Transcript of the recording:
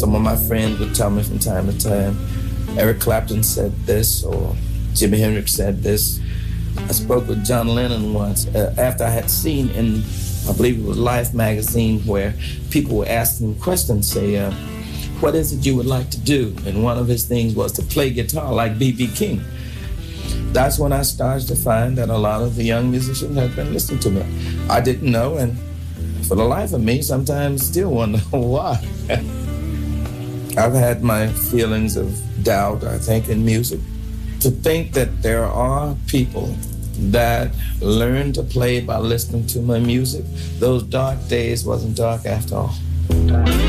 Some of my friends would tell me from time to time, Eric Clapton said this, or Jimi Hendrix said this. I spoke with John Lennon once after I had seen in, I believe it was Life magazine, where people were asking him questions, say, what is it you would like to do? And one of his things was to play guitar like B.B. King. That's when I started to find that a lot of the young musicians had been listening to me. I didn't know, and for the life of me, sometimes still wonder why. I've had my feelings of doubt, I think, in music. To think that there are people that learn to play by listening to my music, those dark days wasn't dark after all.